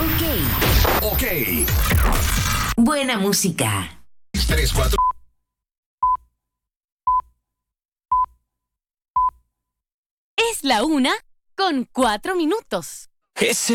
Ok. Buena música. 3, 4. Es la 1:04. Ese